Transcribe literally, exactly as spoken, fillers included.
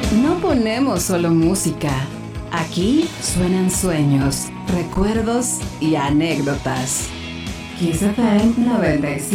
No ponemos solo música. Aquí suenan sueños, recuerdos y anécdotas. Kiss F M noventa y siete.